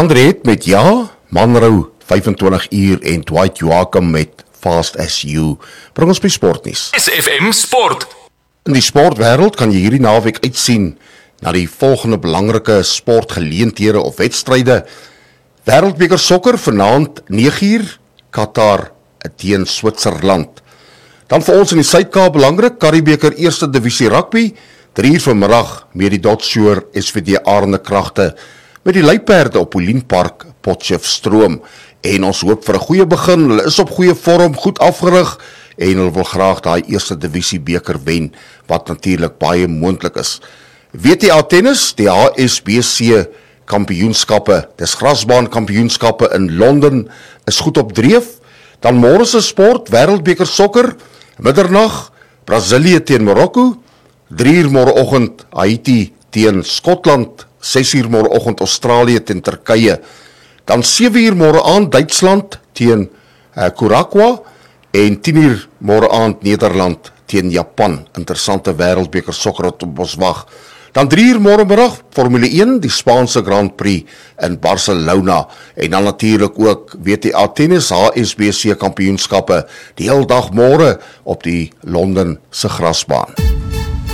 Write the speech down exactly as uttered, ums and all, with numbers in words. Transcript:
Andre het met ja, Manrou vyf en twintig uur en Dwight Joachim met Fast as You. Bring ons by sportnuus. S F M Sport. In die sportwêreld kan jy hierdie naweek uitsien na die volgende belangrike sportgeleenthede of wedstryde. Wêreldbeker sokker vanaand nege uur, Qatar teen Switserland. Dan vir ons in die Suid-Kaap belangrik, Karibeker Eerste Divisie Rugby, drie uur vanmiddag met die Dotshore S V D Arende Kragte met die luiperde op Olienpark Potchefstroom. En ons hoop vir 'n goeie begin, hulle is op goeie vorm, goed afgerig en hulle wil graag daai Eerste Divisie beker wen, wat natuurlik baie moontlik is. W T A tennis, die H S B C kampioenskappe, dis grasbaan kampioenskappe in Londen is goed op dreef. Dan môre se sport, Wêreldbeker sokker, middernag, Brasilië teen Marokko, drie uur môreoggend Haiti teen Skotland, ses uur môreoggend Australië teen Turkye, dan sewe uur môre aand Duitsland teen uh, Curacao en tien uur môre aand Nederland teen Japan. Interessante Wêreldbeker sokker wat op ons wag. Dan drie uur môre middag Formule een, die Spaanse Grand Prix in Barcelona en dan natuurlik ook W T A tennis, H S B C kampioenskappe die heel dag môre op die Londen se grasbaan.